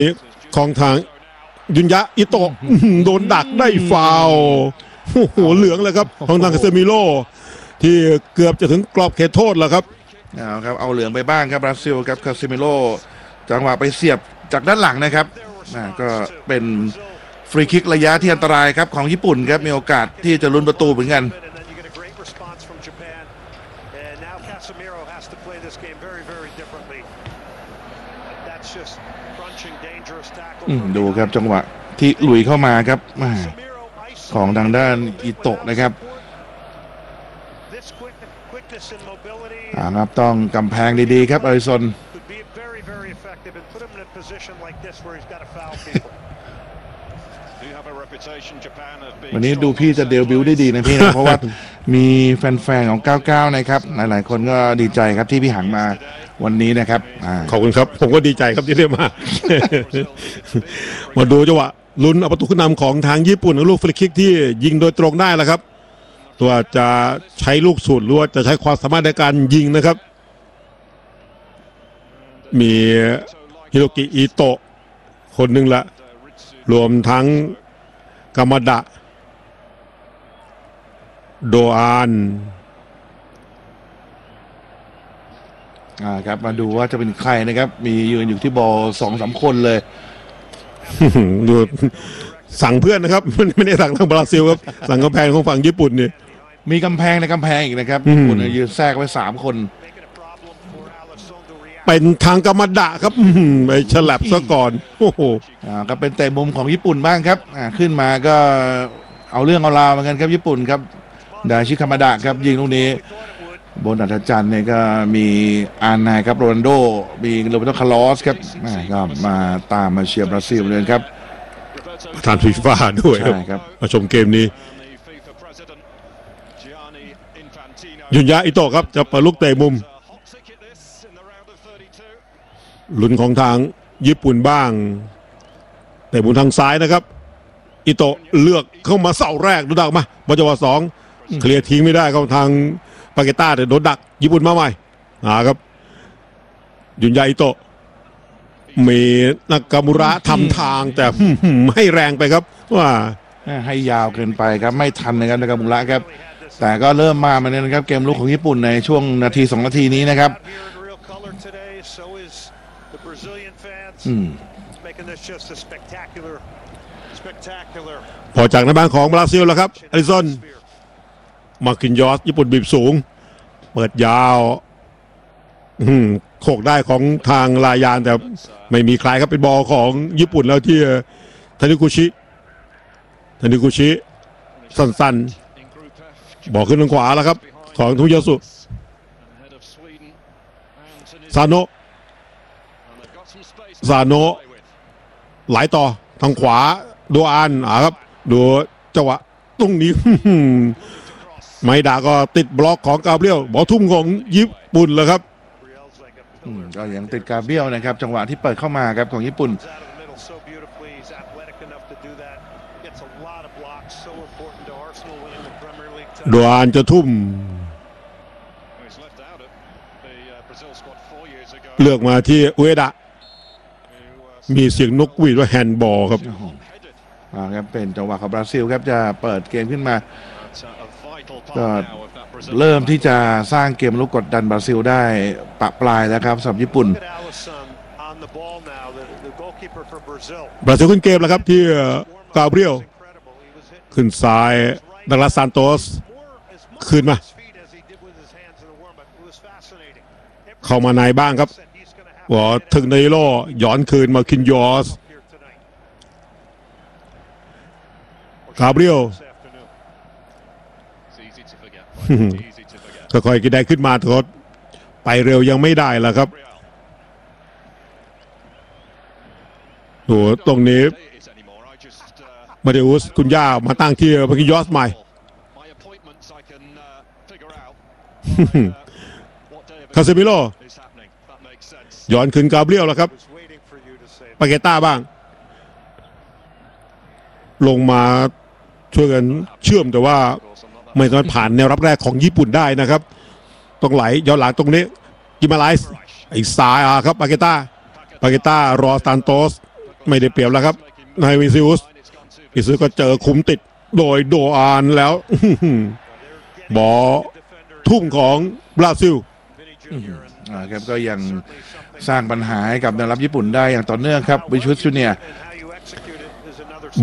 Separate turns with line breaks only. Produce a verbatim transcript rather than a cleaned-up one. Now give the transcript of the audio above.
ของทางยุนยะอิโตะโดนดักได้ฟาวโอ้โหเหลืองเลยครับของทางคาเซมิโร่ที่เกือบจะถึงกรอบเขตโทษแล้วครับ
เอาครับเอาเหลืองไปบ้างครับบราซิลครับคาเซมิโร่จังหวะไปเสียบจากด้านหลังนะครับก็เป็นฟรีคิกระยะที่อันตรายครับของญี่ปุ่นครับมีโอกาสที่จะลุ้นประตูเหมือนกันดูครับจังหวะที่ลุยเข้ามาครับของทางด้านอิโตะนะครับอ่าครับต้องกำแพงดีๆครับอาริซอนวันนี้ดูพี่จะเดบิวต์ได้ดีนะพี่นะ เพราะว่ามีแฟนๆของเก้าสิบเก้านะครับหลายๆคนก็ดีใจครับที่พี่หังมาวันนี้นะครับ
ขอบคุณครับผมก็ดีใจครับที่ได้มา มาดูจังหวะลุ้นเอาประตูขึ้นนำของทางญี่ปุ่นลูกฟรีคิกที่ยิงโดยตรงได้แล้วครับตัวจะใช้ลูกสูตรหรือว่าจะใช้ความสามารถในการยิงนะครับมีฮิโรกิอิโตะคนหนึ่งละรวมทั้งกามาดะโดอาน
อ่าครับมาดูว่าจะเป็นใครนะครับมียืนอยู่ที่บอลสองสามคนเลย
ดูสั่งเพื่อนนะครับไม่ได้สั่งทางบราซิลครับสั่งกำแพงของฝั่งญี่ปุ่นนี่
มีกำแพงในกำแพงอีกนะครับญี่ปุ่นยืนแทรกไว้สามคน
เป็นทางกามาดะครับไปฉลับซะก่อนโอ้โห
อ่าก็เป็นแต่มุมของญี่ปุ่นบ้างครับอ่าขึ้นมาก็เอาเรื่องเอาราวเหมือนกันครับญี่ปุ่นครับดาชิคามาดะครับยิงลูกนี้บนอัศจรรย์เนี่ยก็มีอานายครับโรนัลโดมีโรเบโตคาร์ลอสครับก็มาตามมาเชียร์บราซิลเลยครับ
ประธานฟีฟ่าด้วยครับมาชมเกมนี้ยุนยะอิโตะครับจะเปิดลูกเตะมุมลุ้นของทางญี่ปุ่นบ้างเตะมุมทางซ้ายนะครับอิโตะเลือกเข้ามาเสาแรกดูดักมาบอลจังหวะสองเคลียร์ทิ้งไม่ได้เข้าทางปาเกต้าแต่โดนดักญี่ปุ่นมาใหม่นะครับยุนยะอิโตะมีนากามุระทำทางแต่ให้แรงไปครับว่า
ให้ยาวเกินไปครับไม่ทันนะครับนากามุระครับแต่ก็เริ่มมาเหมือนกันครับเกมลุกของญี่ปุ่นในช่วงนาทีสองนาทีนี้นะครับ
พอจากในบ้านของบราซิลแล้วครับอาริซอนมาคินยอสญี่ปุ่นบีบสูงเปิดยาวโขกได้ของทางลายานแต่ไม่มีใครครับเป็นบอลของญี่ปุ่นแล้วที่ทานิกุชิทานิกุชิสั้นๆบอกขึ้นทางขวาแล้วครับของทุยาสุซาโนะซาโนะไหลต่อทางขวาดูอานอ่ะครับดูจังหวะตรงนี้ไมดาก็ติดบล็อกของกาเบรียลบอลทุ่มของญี่ปุ่นเลยครับ
ก็ยังติดกาเบรียลนะครับจังหวะที่เปิดเข้ามาครับของญี่ปุ่น
ดูอานจะทุ่มเลือกมาที่อุเอดะมีเสียงนกหวีดว่าแฮนด์บอลครับ
อ่าครับเป็นจังหวะของบราซิลครับจะเปิดเกมขึ้นมาก็เริ่มที่จะสร้างเกมลุกกดดันบราซิลได้ปะปลายแล้วครับสำหรับญี่ปุ่น
บราซิลขึ้นเกมแล้วครับที่กาเบรียลขึ้นซ้ายดักลาสซานโตสคืนมาเข้ามาในบ้างครับหัวถึงในโล่ย้อนคืนมาคินยอสกาเบรียลค่อยๆกินได้ขึ้นมาทดไปเร็วยังไม่ได้แล้วครับโหตรงนี้มาเดอุสคุณย่ามาตั้งที่มาคินยอสใหม่คาเซมิโร่ย้อนคืนกาเบรียลแล้วครับปาเกต้าบ้างลงมาช่วยกันเชื่อมแต่ว่าไม่สามารถผ่านแนวรับแรกของญี่ปุ่นได้นะครับต้องไหลย้อนหลังตรงนี้กิมาไลส์ไอ้ซ้ายอ่ะครับปาเกต้าปาเกต้ารอซานโตสไม่ได้เปรียบแล้วครับนายวิซิอุสวิซิอุสก็เจอคุมติดโดยโดอานแล้ว บอลทุ่มของบราซิล
อ่าครับก็ยังสร้างปัญหาให้กับแนวรับญี่ปุ่นได้อย่างต่อเนื่องครับวิชุสจูเนียร์